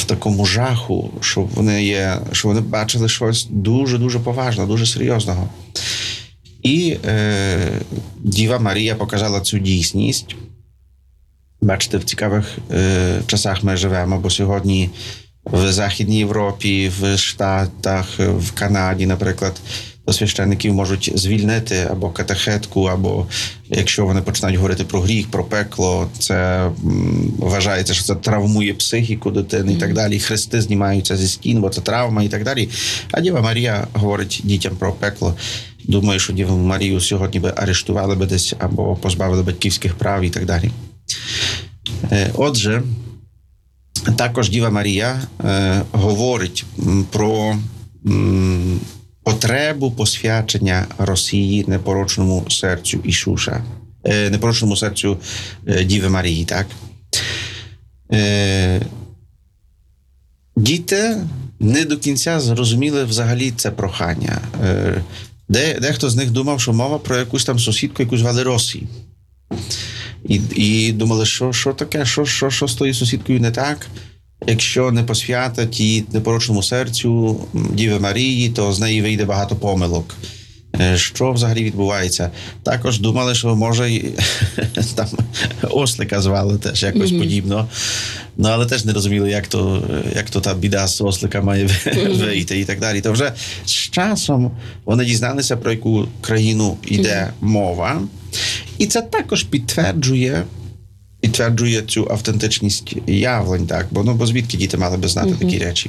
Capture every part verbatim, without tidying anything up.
в такому жаху, що вони є, що вони бачили щось дуже-дуже поважного, дуже серйозного. І е, Діва Марія показала цю дійсність. Бачите, в цікавих е, часах ми живемо, бо сьогодні в Західній Європі, в Штатах, в Канаді, наприклад, то священників можуть звільнити або катехетку, або якщо вони починають говорити про гріх, про пекло, це м, вважається, що це травмує психіку дитини mm-hmm. і так далі. Хрести знімаються зі стін, бо це травма і так далі. А Діва Марія говорить дітям про пекло. Думаю, що Діву Марію сьогодні би арештували би десь або позбавили батьківських прав і так далі. Е, отже, також Діва Марія е, говорить про м, потребу посвячення Росії непорочному серцю Ісуса, е, непорочному серцю е, Діви Марії, так? Е, діти не до кінця зрозуміли взагалі це прохання. Е, де, дехто з них думав, що мова про якусь там сусідку, яку звали Росі. І, і думали, що, що таке, що, що, що з тою сусідкою не так? Якщо не посвятить її непорочному серцю Діви Марії, то з неї вийде багато помилок. Що взагалі відбувається? Також думали, що може там ослика звали теж якось mm-hmm. подібно. Ну, але теж не розуміли, як то, як то та біда з ослика має mm-hmm. вийти і так далі. То вже з часом вони дізналися, про яку країну йде mm-hmm. мова. І це також підтверджує підтверджує цю автентичність явлень, так? Бо, ну, бо звідки діти мали би знати mm-hmm. такі речі?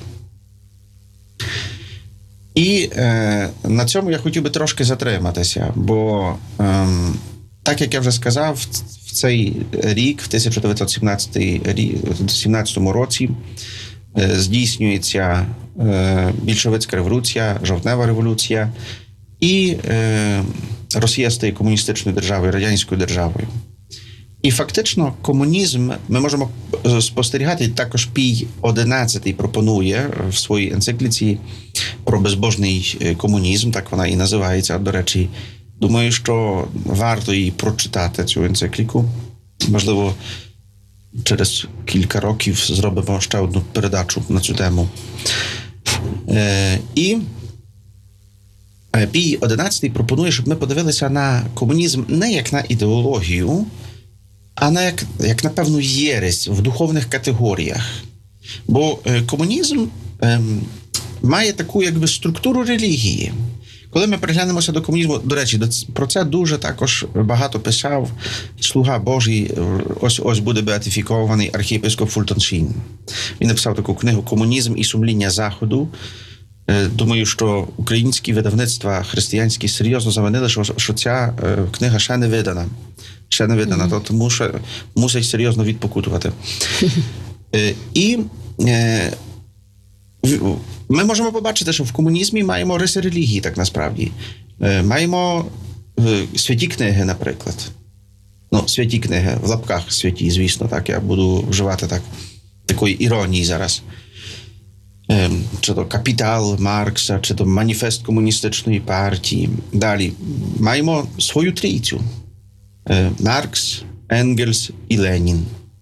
І е, на цьому я хотів би трошки затриматися, бо е, так, як я вже сказав, в цей рік, в тисяча дев'ятсот сімнадцятому році, е, здійснюється е, більшовицька революція, жовтнева революція, і е, Росія стає комуністичною державою, радянською державою. І фактично комунізм ми можемо спостерігати, також Пій одинадцятий пропонує в своїй енцикліці про безбожний комунізм, так вона і називається, до речі. Думаю, що варто її прочитати, цю енцикліку. Можливо, через кілька років зробимо ще одну передачу на цю тему. Е, і Пій одинадцятий пропонує, щоб ми подивилися на комунізм не як на ідеологію, а на як, як на певну єресь в духовних категоріях. Бо е, комунізм е, має таку якби структуру релігії. Коли ми приглянемося до комунізму, до речі, до, про це дуже також багато писав слуга Божий, ось, ось буде беатифікований архієпископ Фултон Шін. Він написав таку книгу «Комунізм і сумління Заходу». Е, думаю, що українські видавництва християнські серйозно завинили, що, що ця е, книга ще не видана. Ще не видана, mm-hmm. тому що мусить серйозно відпокутувати. е, і е, ми можемо побачити, що в комунізмі маємо риси релігії, так насправді. Е, маємо е, святі книги, наприклад. Ну, святі книги, в лапках святі, звісно, так, я буду вживати так, такої іронії зараз. Е, чи то «Капітал» Маркса, чи то «Маніфест комуністичної партії». Далі. Маємо свою трійцю. Маркс, Енгельс і Ленін.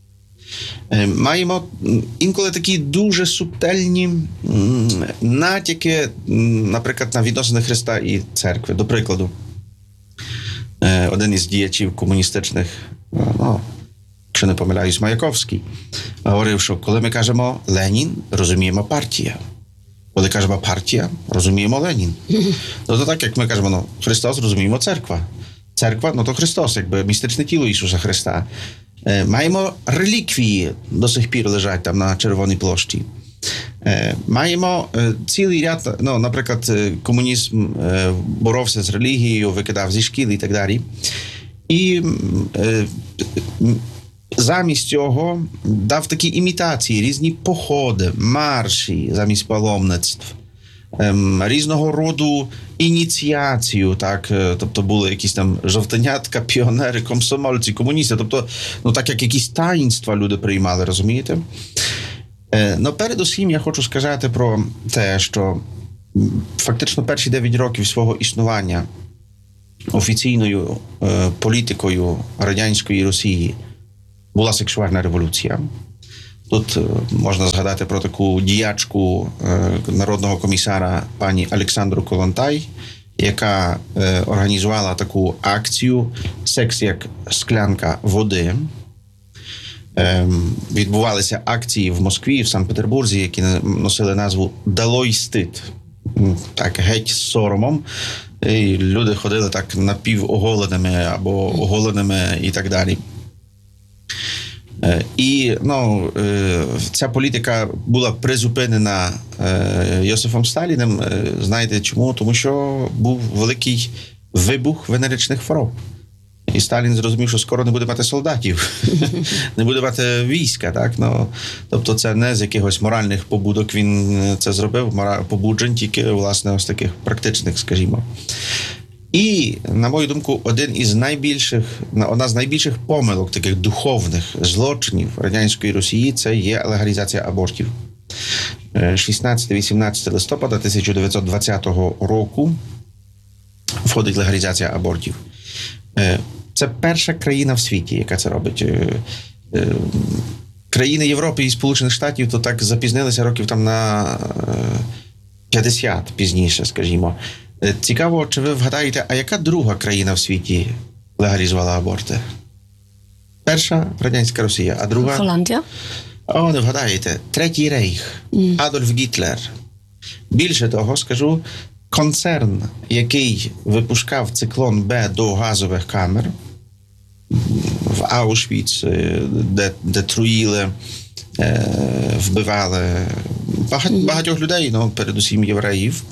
Маємо інколи такі дуже субтельні натяки, наприклад, на відносини Христа і церкви. До прикладу, один із діячів комуністичних, ну, якщо не помиляюсь, Маяковський, говорив, що коли ми кажемо «Ленін», розуміємо «партія». Коли кажемо «партія», розуміємо «Ленін». Ну, то так, як ми кажемо, ну, «Христос», розуміємо «церква». Церква, ну то Христос, якби містичне тіло Ісуса Христа. Е, маємо реліквії, до сих пір лежать там на Червоній площі. Е, маємо е, цілий ряд, ну, наприклад, комунізм е, боровся з релігією, викидав зі шкіл і так далі. І е, замість цього дав такі імітації, різні походи, марші замість паломництв. Різного роду ініціацію, так, тобто були якісь там жовтенятка, піонери, комсомольці, комуністи, тобто, ну так як якісь таїнства люди приймали, розумієте? Ну, передусім я хочу сказати про те, що фактично перші дев'ять років свого існування офіційною е, політикою радянської Росії була сексуальна революція. Тут можна згадати про таку діячку народного комісара пані Олександру Колонтай, яка організувала таку акцію «Секс як склянка води». Відбувалися акції в Москві, в Санкт-Петербурзі, які носили назву «Долой стид». Так, геть з соромом. І люди ходили так напівоголеними або оголеними і так далі. І ну, ця політика була призупинена Йосифом Сталіним. Знаєте чому? Тому що був великий вибух венеричних хвороб. І Сталін зрозумів, що скоро не буде мати солдатів, не буде мати війська. Так? Ну, тобто це не з якихось моральних побудок він це зробив, побуджень, тільки, власне, ось таких практичних, скажімо. І, на мою думку, один із найбільших, одна з найбільших помилок, таких духовних злочинів радянської Росії – це є легалізація абортів. шістнадцяте-вісімнадцяте листопада тисяча дев'ятсот двадцятого року входить легалізація абортів. Це перша країна в світі, яка це робить. Країни Європи і Сполучених Штатів то так запізнилися років там на п'ятдесят пізніше, скажімо. Цікаво, чи ви вгадаєте, а яка друга країна в світі легалізувала аборти? Перша – радянська Росія, а друга? Голландія. О, не вгадаєте. Третій рейх. Mm. Адольф Гітлер. Більше того, скажу, концерн, який випускав циклон Б до газових камер в Аушвіц, де, де труїли, вбивали багатьох людей, ну, передусім євреїв.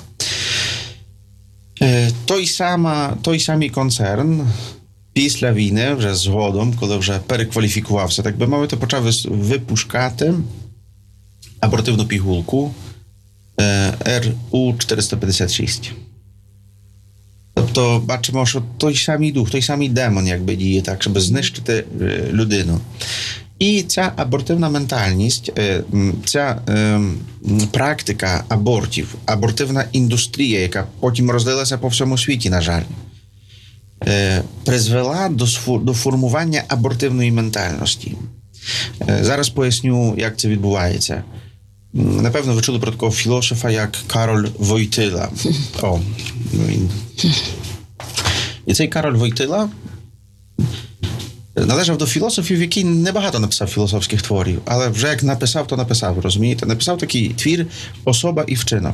Той, сама, той самий концерн після війни, вже згодом, коли вже перекваліфікувався, так би мовити, почав випускати абортивну пігулку ер у чотириста п'ятдесят шість. Тобто бачимо, що той самий дух, той самий демон якби діє так, щоб знищити людину. І ця абортивна ментальність, ця практика абортів, абортивна індустрія, яка потім розлилася по всьому світі, на жаль, призвела до, до формування абортивної ментальності. Зараз поясню, як це відбувається. Напевно, ви чули про такого філософа, як Кароль Войтила. О, він. І цей Кароль Войтила належав до філософів, який небагато написав філософських творів, але вже як написав, то написав, розумієте? Написав такий твір «Особа і вчинок».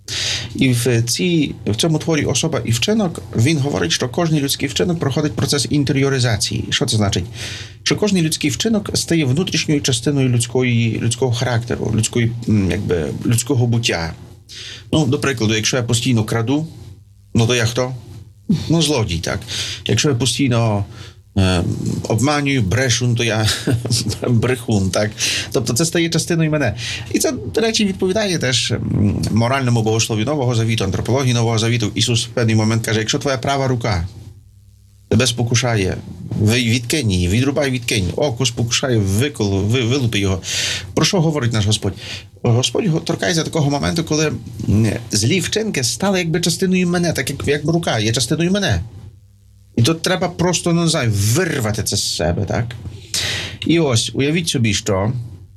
І в, цій, в цьому творі «Особа і вчинок» він говорить, що кожен людський вчинок проходить процес інтеріоризації. Що це значить? Що кожен людський вчинок стає внутрішньою частиною людської, людського характеру, людської, якби, людського буття. Ну, до прикладу, якщо я постійно краду, ну то я хто? Ну, злодій, так. Якщо я постійно е, обманюю, брешу, то я брехун, так. Тобто це стає частиною мене. І це, до речі, відповідає теж моральному богослов'ю Нового Завіту, антропології Нового Завіту. Ісус в певний момент каже, якщо твоя права рука тебе спокушає, відкинь її, відрубай, відкинь. Око спокушає, виколу, вилупи його. Про що говорить наш Господь? Господь торкається такого моменту, коли злі вчинки стали якби частиною мене, так як якби рука є частиною мене. І тут треба просто, не знаю, вирвати це з себе, так? І ось, уявіть собі, що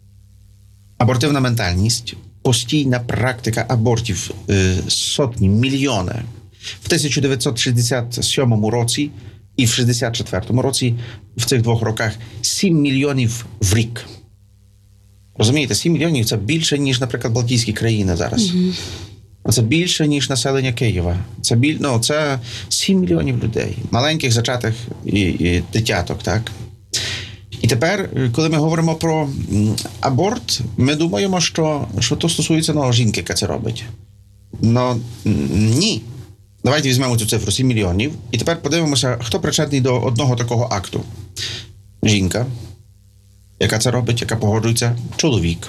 абортивна ментальність, постійна практика абортів, сотні, мільйони. В тисяча дев'ятсот шістдесят сьомому році і в шістдесят четвертому році, в цих двох роках, сім мільйонів в рік. Розумієте, сім мільйонів – це більше, ніж, наприклад, Балтійські країни зараз. Mm-hmm. Це більше, ніж населення Києва. Це, біль... ну, це сім мільйонів людей, маленьких зачатих і, і дитяток, так? І тепер, коли ми говоримо про аборт, ми думаємо, що, що то стосується ну, жінки, яка це робить. Ну, ні. Давайте візьмемо цю цифру, сім мільйонів, і тепер подивимося, хто причетний до одного такого акту. Жінка, яка це робить, яка погоджується, чоловік,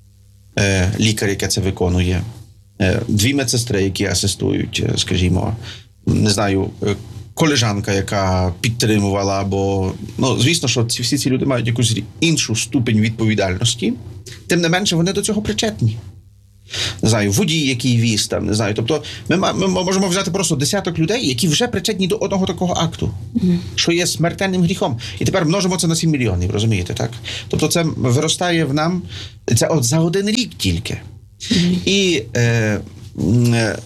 е, лікар, яка це виконує, е, дві медсестри, які асистують, скажімо, не знаю, е, колежанка, яка підтримувала, або, ну, звісно, що ці, всі ці люди мають якусь іншу ступень відповідальності, тим не менше вони до цього причетні. Не знаю, водій, який віз там, не знаю. Тобто ми, ми можемо взяти просто десяток людей, які вже причетні до одного такого акту, mm. що є смертельним гріхом. І тепер множимо це на сім мільйонів, розумієте, так? Тобто це виростає в нам, це от за один рік тільки. Mm. І е, е,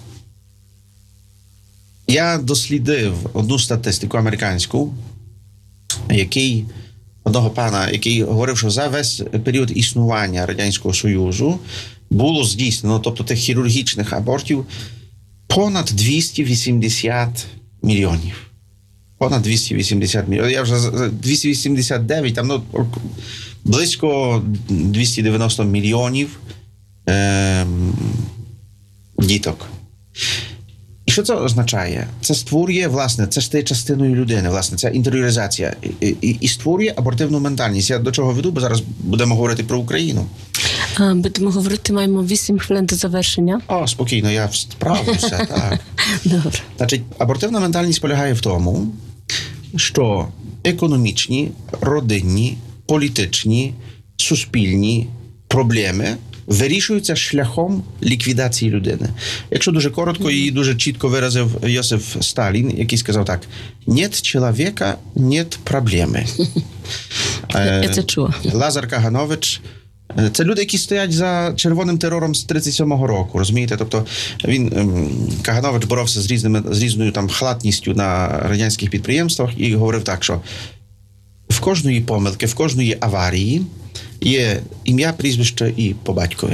я дослідив одну статистику американську, який, одного пана, який говорив, що за весь період існування Радянського Союзу було здійснено, тобто тих хірургічних абортів, понад двісті вісімдесят мільйонів. Понад двісті вісімдесят мільйонів. Я вже двісті вісімдесят дев'ять, там, ну, близько двісті дев'яносто мільйонів е- діток. І що це означає? Це створює, власне, це стає частиною людини, власне, це інтеріоризація. І, і, і створює абортивну ментальність. Я до чого веду, бо зараз будемо говорити про Україну. А, будемо говорити, маємо вісім хвилин до завершення. О, спокійно, я справлюся, так. Добре. Значить, абортивна ментальність полягає в тому, що економічні, родинні, політичні, суспільні проблеми вирішуються шляхом ліквідації людини. Якщо дуже коротко і дуже чітко виразив Йосиф Сталін, який сказав так: «Нет чоловіка, нет проблеми». Я це чула. Лазар Каганович – це люди, які стоять за червоним терором з тридцять сьомого року, розумієте? Тобто він, Каганович, боровся з різними, з різною там халатністю на радянських підприємствах і говорив так, що в кожної помилки, в кожної аварії є ім'я, прізвище і по батькові.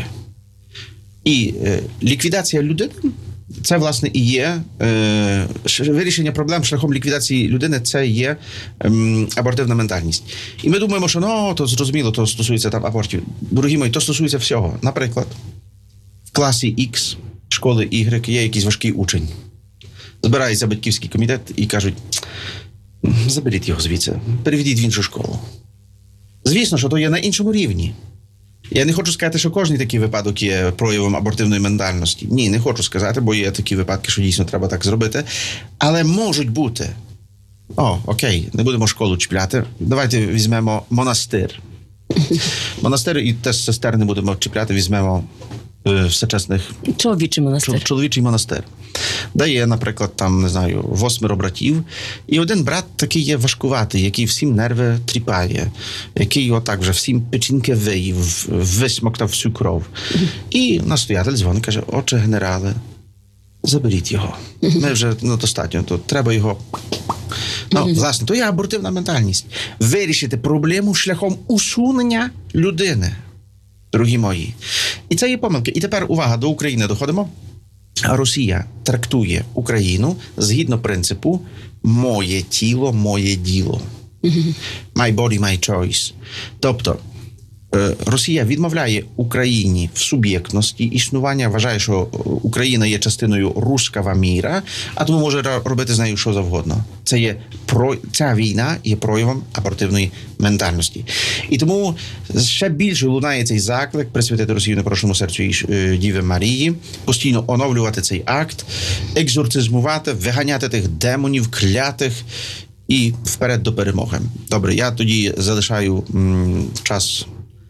І е, ліквідація людини – це, власне, і є е, вирішення проблем шляхом ліквідації людини – це є е, абортивна ментальність. І ми думаємо, що ну, то зрозуміло, то стосується там абортів. Дорогі мої, то стосується всього. Наприклад, в класі X школи Y є якийсь важкий учень. Збирається батьківський комітет і кажуть: заберіть його звідси, переведіть в іншу школу. Звісно, що то є на іншому рівні. Я не хочу сказати, що кожен такий випадок є проявом абортивної ментальності. Ні, не хочу сказати, бо є такі випадки, що дійсно треба так зробити. Але можуть бути. О, окей, не будемо школу чіпляти. Давайте візьмемо монастир. Монастир і теж сестер не будемо чіпляти, візьмемо е, всечесних... Чоловічий монастир. Чоловічий монастир. Де є, наприклад, там, не знаю, восьмеро братів, і один брат такий є важкуватий, який всім нерви тріпає, який отак вже всім печінки виїв, висмоктав всю кров. І настоятель дзвонить, каже: «Отче генерале, заберіть його. Ми вже, ну, достатньо, то треба його...» Ну, власне, то є абортивна ментальність. Вирішити проблему шляхом усунення людини, дорогі мої. І це є помилки. І тепер, увага, до України доходимо. Росія трактує Україну згідно принципу «моє тіло, моє діло». My body, my choice. Тобто, Росія відмовляє Україні в суб'єктності існування, вважає, що Україна є частиною руского міра, а тому може робити з нею що завгодно. Це є про... Ця війна є проявом абортивної ментальності. І тому ще більше лунає цей заклик присвятити Росію непорочному серцю Діви Марії, постійно оновлювати цей акт, екзорцизмувати, виганяти тих демонів, клятих, і вперед до перемоги. Добре, я тоді залишаю м, час,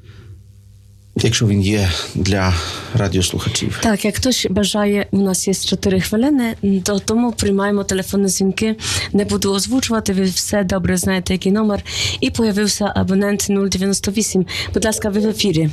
якщо він є, для радіослухачів. Так, як хтось бажає, у нас є чотири хвилини, то тому приймаємо телефонні дзвінки. Не буду озвучувати, ви все добре знаєте, який номер. І появився абонент нуль дев'яносто вісім. Будь ласка, ви в ефірі.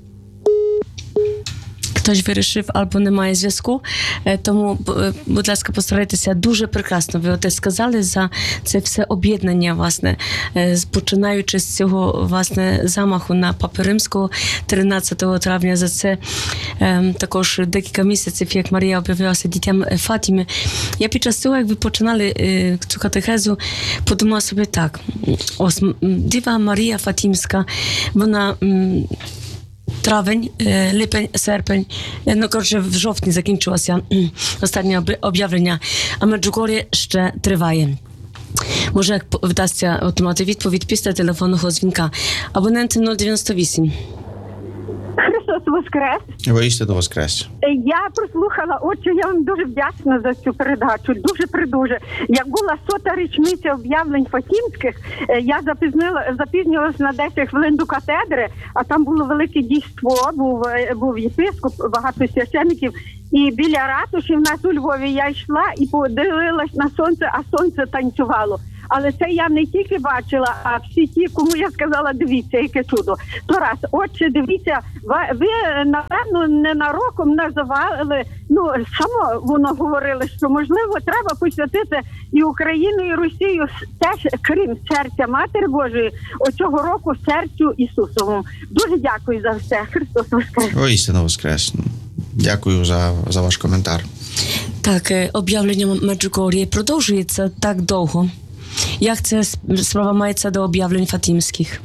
Хтось вирішив або немає зв'язку, тому, будь ласка, постарайтеся. Дуже прекрасно ви оте сказали за це все об'єднання, власне, починаючи з цього, власне, замаху на Папу Римського тринадцятого травня. За це е, також декілька місяців, як Марія об'явилася дітям Фатіми. Я під час цього, як ви починали е, цю катехезу, подумала собі так: ось Діва Марія Фатімська, вона... М, травень, липень, серпень, ну, коротше, в жовтні закінчилося останнє об'явлення, а Меджугор'я ще триває. Може, як вдасться отримати відповідь після телефонного дзвінка. Абонент нуль дев'яносто вісім. Христос Христос воскрес! Воістину воскрес. Я прослухала, отче, я вам дуже вдячна за цю передачу, дуже-придуже. Як була сота річниця об'явлень Фатімських, е, я запізнила, запізнювалася на десять хвилин до катедри, а там було велике дійство, був, е, був єпископ, багато священиків. І біля ратуші в нас у Львові я йшла і подивилась на сонце, а сонце танцювало. Але це я не тільки бачила, а всі ті, кому я сказала, дивіться, яке чудо. То раз, отче, дивіться, ви, напевно, ненароком називали, ну, само воно говорили, що, можливо, треба посвятити і Україну, і Росію теж, крім серця Матері Божої, оцього року серцю Ісусовому. Дуже дякую за все. Христос воскрес! Воістину воскрес. Дякую за, за ваш коментар. Так, е, об'явлення Меджугор'ї продовжується так довго. Як ця справа мається до об'явлень Фатімських?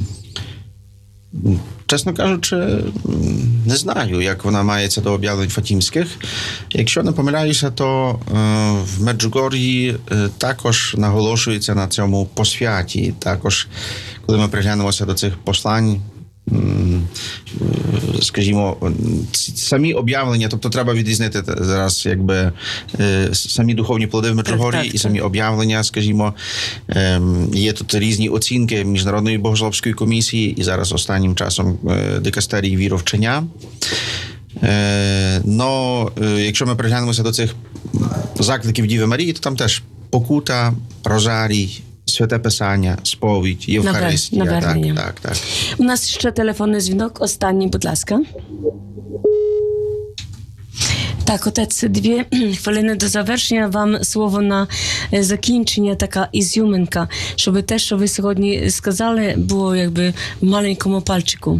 Чесно кажучи, не знаю, як вона мається до об'явлень Фатімських. Якщо не помиляюся, то е, в Меджугор'ї е, також наголошується на цьому посвяті. Також, коли ми приглянемося до цих послань, скажімо, самі об'явлення, тобто треба відрізнити зараз, якби, самі духовні плоди в Меджугор'ї і самі об'явлення, скажімо, є тут різні оцінки Міжнародної богословської комісії і зараз останнім часом дикастерії віровчення. Но якщо ми приглянемося до цих закликів Діви Марії, то там теж покута, розарій, Святе Писання, сповідь, Євхаристія. Навернення. Так, так, так. У нас ще телефонний дзвінок. Останній, будь ласка. Так, отець, дві хвилини до завершення. Вам слово на закінчення, така ізюминка, щоб те, що ви сьогодні сказали, було якби в маленькому пальчику.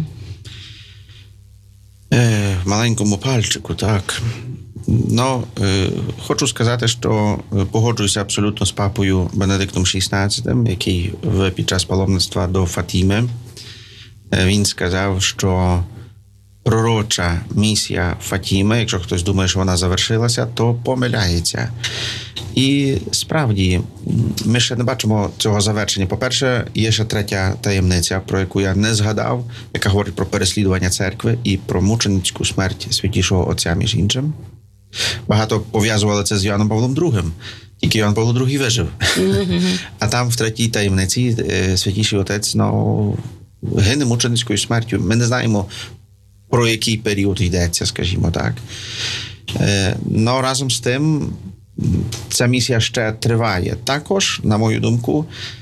Е, в маленькому пальчику, так. Ну, е, хочу сказати, що погоджуюся абсолютно з папою Бенедиктом шістнадцятим, який в, під час паломництва до Фатіми, е, він сказав, що пророча місія Фатіми, якщо хтось думає, що вона завершилася, то помиляється. І справді, ми ще не бачимо цього завершення. По-перше, є ще третя таємниця, про яку я не згадав, яка говорить про переслідування церкви і про мученицьку смерть Святішого Отця, між іншим. Багато пов'язували це з Йоанном Павлом другим. Тільки Йоанн Павло другий вижив. Mm-hmm. А там в третій таємниці Святіший Отець, ну, гине мученицькою смертю. Ми не знаємо, про який період йдеться, скажімо так. Но разом з тим, ця місія ще триває. Також, на мою думку,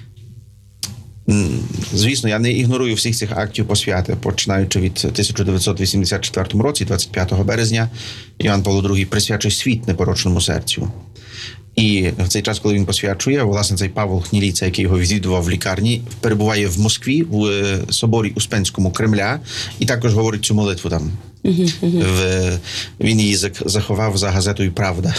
звісно, я не ігнорую всіх цих актів посвяти, починаючи від тисяча дев'ятсот вісімдесят четвертого році, двадцять п'ятого березня, Йоанн Павло другий присвячує світ непорочному серцю. І в цей час, коли він посвячує, власне, цей Павел Хніліця, який його відвідував в лікарні, перебуває в Москві, в соборі Успенському Кремля, і також говорить цю молитву там. В, він її заховав за газетою «Правда».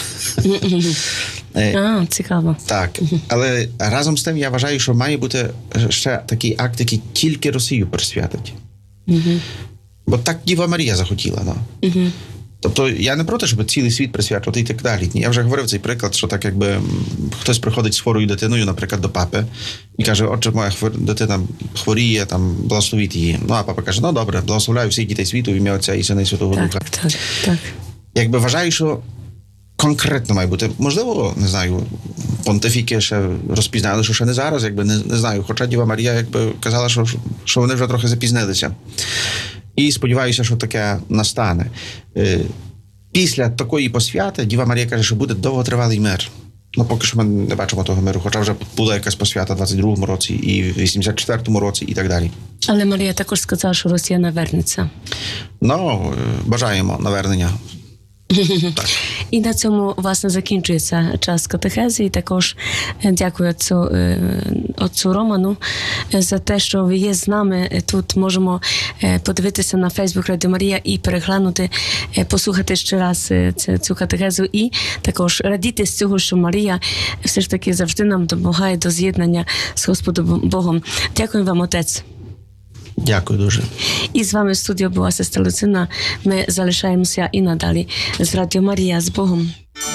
А, цікаво. Так, але разом з тим я вважаю, що має бути ще такий акт, який тільки Росію присвятить. Бо так Діва Марія захотіла, ну. Тобто я не проти, щоб цілий світ присвячувати і так далі. Я вже говорив цей приклад, що так якби хтось приходить з хворою дитиною, наприклад, до папи, і каже, отже, моя хвор... дитина хворіє, там, благословіть її. Ну, а папа каже, ну, добре, благословляю всіх дітей світу в ім'я Отця і Сина і Святого так, Духа. Так, так. Якби вважаю, що конкретно має бути. Можливо, не знаю, понтифіки ще розпізнали, що ще не зараз, якби, не, не знаю. Хоча Діва Марія, якби, казала, що, що вони вже трохи запізнилися. І сподіваюся, що таке настане. Після такої посвяти Діва Марія каже, що буде довготривалий мир. Ну, поки що ми не бачимо того миру, хоча вже була якась посвята в двадцять другому році і в вісімдесят четвертому році і так далі. Але Марія також сказала, що Росія навернеться. Ну, бажаємо навернення. Так. І на цьому, власне, закінчується час катехези. І також дякую отцу, отцу Роману за те, що ви є з нами. Тут можемо подивитися на Фейсбук Радіо Марія і переглянути, послухати ще раз цю катехезу. І також радіти з цього, що Марія все ж таки завжди нам допомагає до з'єднання з Господом Богом. Дякую вам, отець. Дякую дуже. І з вами в студії була сестра Люцина. Ми залишаємося і надалі з Радіо Марія. З Богом.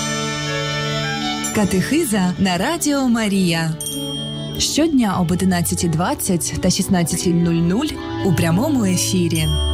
Катехиза на Радіо Марія. Щодня об одинадцятій двадцять та шістнадцятій нуль нуль у прямому ефірі.